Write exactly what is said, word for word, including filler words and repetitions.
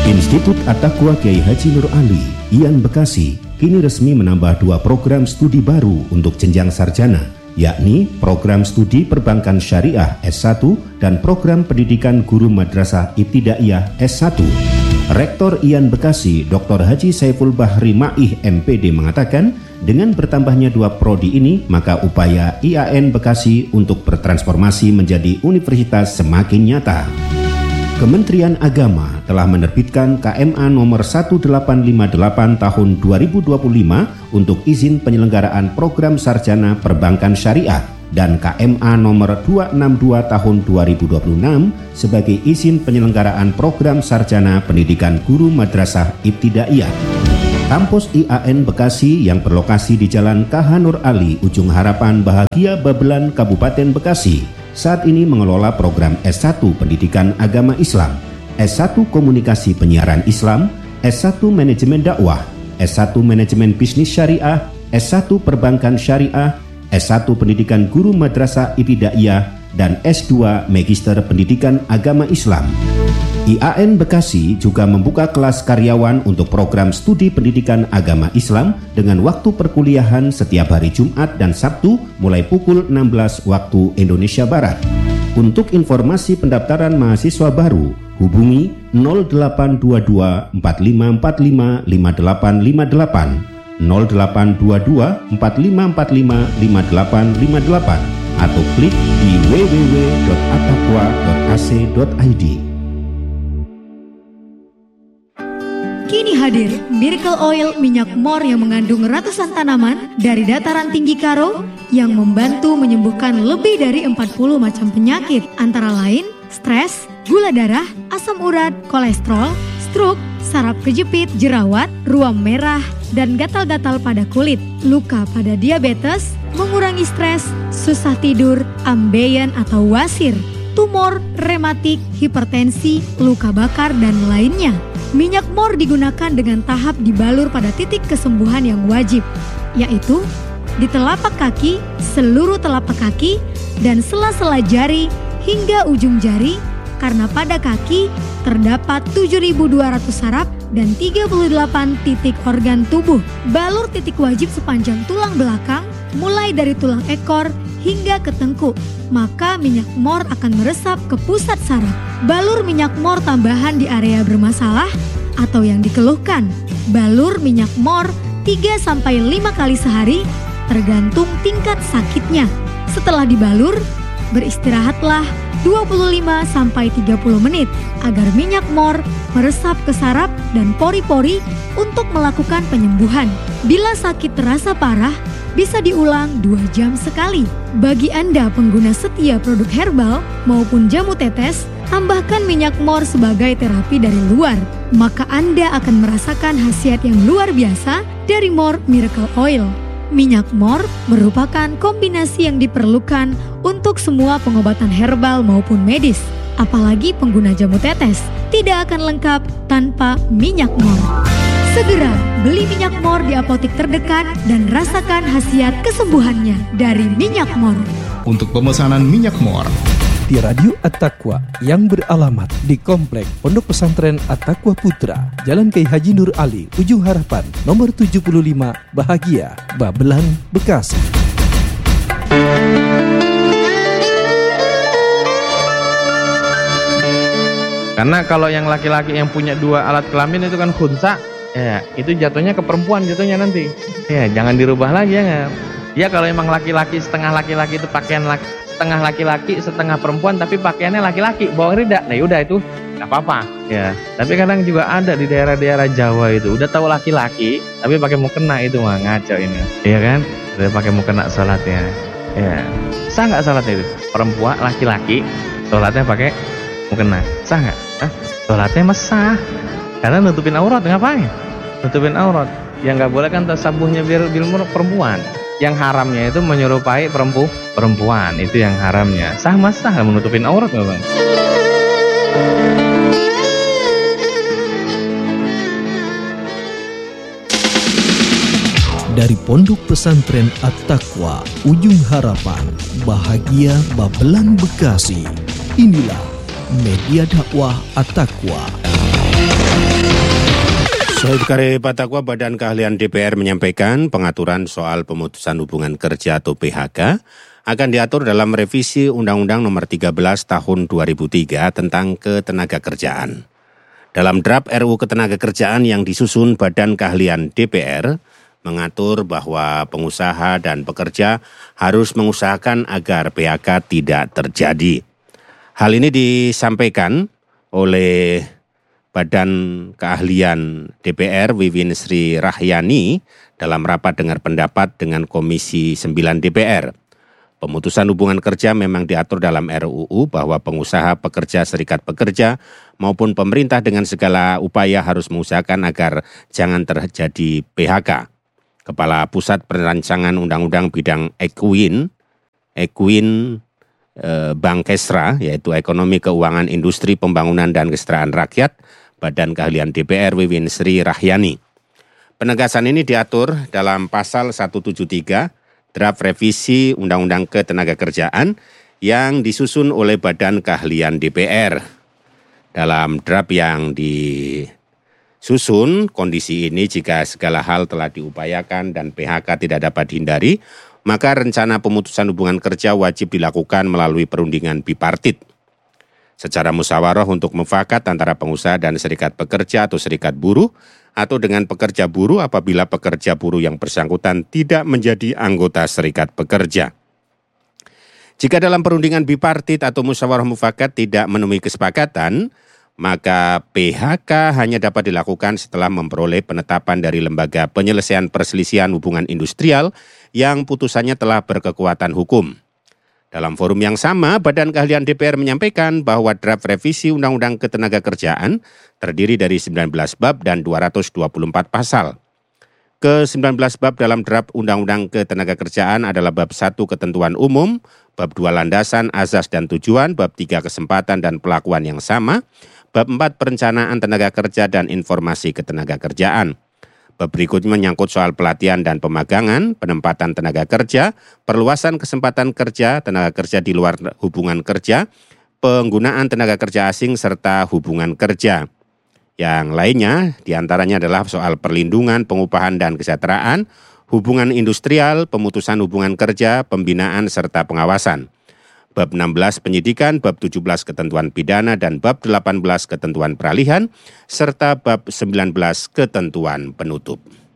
Institut At-Taqwa Kiai Haji Nur Ali, I A N Bekasi, kini resmi menambah dua program studi baru untuk jenjang sarjana, yakni program studi Perbankan Syariah S satu dan program pendidikan guru madrasah ibtidaiyah S satu. Rektor I A N Bekasi, Doktor Haji Saiful Bahri Ma'ih M P D mengatakan, dengan bertambahnya dua prodi ini, maka upaya I A N Bekasi untuk bertransformasi menjadi universitas semakin nyata. Kementerian Agama telah menerbitkan K M A nomor seribu delapan ratus lima puluh delapan tahun dua ribu dua puluh lima untuk izin penyelenggaraan program sarjana perbankan syariah dan K M A nomor dua ratus enam puluh dua tahun dua ribu dua puluh enam sebagai izin penyelenggaraan program sarjana pendidikan guru madrasah ibtidaiyah. Kampus I A N Bekasi yang berlokasi di Jalan K H Nur Ali, Ujung Harapan, Bahagia, Babelan, Kabupaten Bekasi, saat ini mengelola program S satu Pendidikan Agama Islam, S satu Komunikasi Penyiaran Islam, S satu Manajemen Dakwah, S satu Manajemen Bisnis Syariah, S satu Perbankan Syariah, S satu Pendidikan Guru Madrasah Ibtidaiyah, dan S dua Magister Pendidikan Agama Islam. I A N Bekasi juga membuka kelas karyawan untuk program studi pendidikan agama Islam dengan waktu perkuliahan setiap hari Jumat dan Sabtu mulai pukul enam belas waktu Indonesia Barat. Untuk informasi pendaftaran mahasiswa baru, hubungi nol delapan dua dua empat lima empat lima lima delapan lima delapan, nol delapan dua dua empat lima empat lima lima delapan lima delapan atau klik di w w w titik attaqwa titik a c titik i d. Kini hadir Miracle Oil minyak mor yang mengandung ratusan tanaman dari dataran tinggi Karo yang membantu menyembuhkan lebih dari empat puluh macam penyakit, antara lain stres, gula darah, asam urat, kolesterol, stroke, saraf kejepit, jerawat, ruam merah, dan gatal-gatal pada kulit, luka pada diabetes, mengurangi stres, susah tidur, ambeien atau wasir, tumor, rematik, hipertensi, luka bakar, dan lainnya. Minyak mor digunakan dengan tahap dibalur pada titik kesembuhan yang wajib, yaitu di telapak kaki, seluruh telapak kaki, dan sela-sela jari hingga ujung jari, karena pada kaki terdapat tujuh ribu dua ratus saraf dan tiga puluh delapan titik organ tubuh. Balur titik wajib sepanjang tulang belakang, mulai dari tulang ekor hingga ke tengkuk, maka minyak mor akan meresap ke pusat saraf. Balur minyak mor tambahan di area bermasalah atau yang dikeluhkan. Balur minyak mor tiga sampai lima kali sehari tergantung tingkat sakitnya. Setelah dibalur, beristirahatlah dua puluh lima sampai tiga puluh menit agar minyak mor meresap ke saraf dan pori-pori untuk melakukan penyembuhan. Bila sakit terasa parah, bisa diulang dua jam sekali. Bagi Anda pengguna setia produk herbal maupun jamu tetes, tambahkan minyak mor sebagai terapi dari luar, maka Anda akan merasakan khasiat yang luar biasa dari Mor Miracle Oil. Minyak mor merupakan kombinasi yang diperlukan untuk semua pengobatan herbal maupun medis. Apalagi pengguna jamu tetes tidak akan lengkap tanpa minyak mor. Segera beli minyak mor di apotik terdekat dan rasakan khasiat kesembuhannya dari minyak mor. Untuk pemesanan minyak mor di Radio At-Taqwa yang beralamat di Komplek Pondok Pesantren At-Taqwa Putra, Jalan Kiai Haji Nur Ali, Ujung Harapan, nomor tujuh puluh lima, Bahagia, Babelan, Bekasi. Karena kalau yang laki-laki yang punya dua alat kelamin itu kan khunsa, ya itu jatuhnya ke perempuan jatuhnya nanti. Ya jangan dirubah lagi ya nggak. Ya kalau emang laki-laki setengah laki-laki itu pakaian laki, setengah laki-laki setengah perempuan tapi pakaiannya laki-laki bawang rida, nah yaudah itu nggak apa-apa ya. Tapi kadang juga ada di daerah-daerah Jawa itu udah tahu laki-laki tapi pakai mukena, itu mah ngaco ini, iya kan? Udah pakai mukena sholatnya, ya sah nggak sholatnya itu? Perempuan laki-laki sholatnya pakai mukena, sah nggak? Hah? Sholatnya mah sah karena nutupin aurat. Ngapain? Nutupin aurat. Yang nggak boleh kan tasabuhnya biar bil perempuan. Yang haramnya itu menyerupai perempu, perempuan, itu yang haramnya. Sah mas sah menutupin aurat nggak bang? Dari Pondok Pesantren At-Taqwa, Ujung Harapan, Bahagia, Babelan, Bekasi. Inilah media dakwah At-Taqwa. Saudara Patakwa, Badan Keahlian D P R menyampaikan pengaturan soal pemutusan hubungan kerja atau P H K akan diatur dalam revisi Undang-Undang Nomor tiga belas Tahun dua ribu tiga tentang Ketenagakerjaan. Dalam draft R U Ketenagakerjaan yang disusun Badan Keahlian D P R, mengatur bahwa pengusaha dan pekerja harus mengusahakan agar P H K tidak terjadi. Hal ini disampaikan oleh Badan Keahlian D P R Wiwin Sri Rahyani dalam rapat dengar pendapat dengan Komisi sembilan D P R. Pemutusan hubungan kerja memang diatur dalam R U U bahwa pengusaha, pekerja, serikat pekerja maupun pemerintah dengan segala upaya harus mengusahakan agar jangan terjadi P H K. Kepala Pusat Perancangan Undang-Undang Bidang Equin, Equin eh, Bank Kesra, yaitu Ekonomi, Keuangan, Industri, Pembangunan, dan Kesejahteraan Rakyat, Badan Keahlian D P R Wiwin Sri Rahyani. Penegasan ini diatur dalam pasal seratus tujuh puluh tiga draft revisi Undang-Undang Ketenagakerjaan yang disusun oleh Badan Keahlian D P R. Dalam draft yang disusun, kondisi ini jika segala hal telah diupayakan dan P H K tidak dapat dihindari, maka rencana pemutusan hubungan kerja wajib dilakukan melalui perundingan bipartit secara musyawarah untuk mufakat antara pengusaha dan serikat pekerja atau serikat buruh, atau dengan pekerja buruh apabila pekerja buruh yang bersangkutan tidak menjadi anggota serikat pekerja. Jika dalam perundingan bipartit atau musyawarah mufakat tidak menemui kesepakatan, maka P H K hanya dapat dilakukan setelah memperoleh penetapan dari Lembaga Penyelesaian Perselisihan Hubungan Industrial yang putusannya telah berkekuatan hukum. Dalam forum yang sama, Badan Keahlian D P R menyampaikan bahwa draft revisi Undang-Undang Ketenagakerjaan terdiri dari sembilan belas bab dan dua ratus dua puluh empat pasal. Ke sembilan belas bab dalam draft Undang-Undang Ketenagakerjaan adalah bab satu ketentuan umum, bab dua landasan, azas dan tujuan, bab tiga kesempatan dan pelakuan yang sama, bab empat perencanaan tenaga kerja dan informasi ketenagakerjaan. Bab berikutnya menyangkut soal pelatihan dan pemagangan, penempatan tenaga kerja, perluasan kesempatan kerja, tenaga kerja di luar hubungan kerja, penggunaan tenaga kerja asing, serta hubungan kerja. Yang lainnya diantaranya adalah soal perlindungan, pengupahan dan kesejahteraan, hubungan industrial, pemutusan hubungan kerja, pembinaan, serta pengawasan. Bab enam belas penyidikan, bab tujuh belas ketentuan pidana, dan bab delapan belas ketentuan peralihan, serta bab sembilan belas ketentuan penutup.